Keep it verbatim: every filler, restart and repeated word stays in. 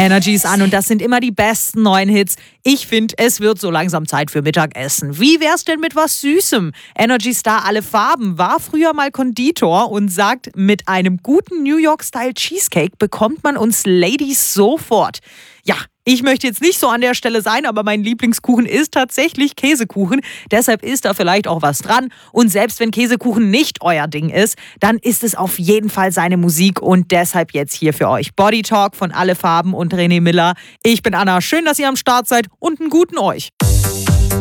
Energy ist an und das sind immer die besten neuen Hits. Ich finde, es wird so langsam Zeit für Mittagessen. Wie wär's denn mit was Süßem? Energy Star Alle Farben war früher mal Konditor und sagt, mit einem guten New York-Style Cheesecake bekommt man uns Ladies sofort. Ja, ich möchte jetzt nicht so an der Stelle sein, aber mein Lieblingskuchen ist tatsächlich Käsekuchen. Deshalb ist da vielleicht auch was dran. Und selbst wenn Käsekuchen nicht euer Ding ist, dann ist es auf jeden Fall seine Musik. Und deshalb jetzt hier für euch Body Talk von Alle Farben und René Miller. Ich bin Anna, schön, dass ihr am Start seid und einen guten euch.